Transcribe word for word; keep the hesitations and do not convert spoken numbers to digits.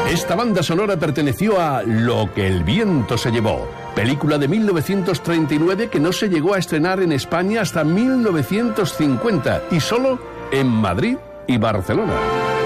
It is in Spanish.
Esta banda sonora perteneció a Lo que el viento se llevó, película de mil novecientos treinta y nueve que no se llegó a estrenar en España hasta mil novecientos cincuenta y solo en Madrid y Barcelona.